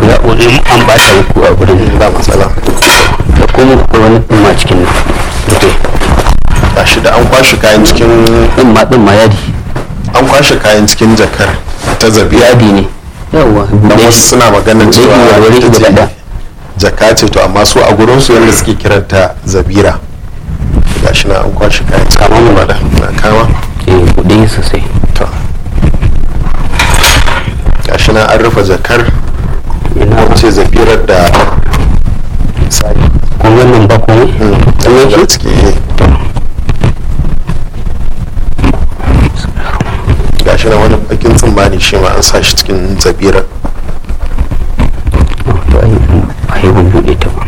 ya ƙoƙi an ba ta uku a gurin ba matsala. da kuma akwai wani ɗin ma cikin nan Okay. Gashi da an kwashe kayan cikin ɗin ma yadi an kwashe kayan cikin jakar ta zabiya. yadi ne yawwa Dan wasu suna maganin cewa wani ita ce da jaka ce, to amma su a gurin su yadda suke kiranta zabira. Gashi na an kwashe kayan cikin Kama mu ba da na kama. buɗe sosai. To gashi na an rufe jakar ina ce zabirar da sai kun wannan ba komai da ciki gashi na wani bakin tsumma ne shi ma an sa shi cikin zabirar. to ai ban buɗe ta ba